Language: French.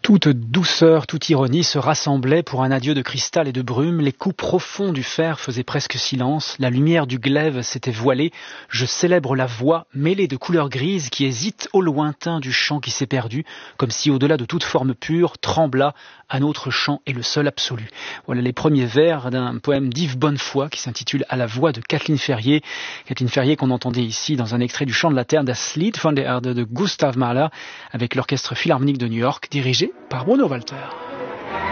Toute douceur, toute ironie se rassemblaient pour un adieu de cristal et de brume. Les coups profonds du fer faisaient presque silence. La lumière du glaive s'était voilée. Je célèbre la voix mêlée de couleurs grises qui hésite au lointain du chant qui s'est perdu, comme si au-delà de toute forme pure, trembla un autre chant et le seul absolu. Voilà les premiers vers d'un poème d'Yves Bonnefoy qui s'intitule À la voix de Kathleen Ferrier. Kathleen Ferrier qu'on entendait ici dans un extrait du Chant de la Terre Das Lied von der Erde de Gustav Mahler avec l'Orchestre Philharmonique de New York dirigé par Bruno Walter.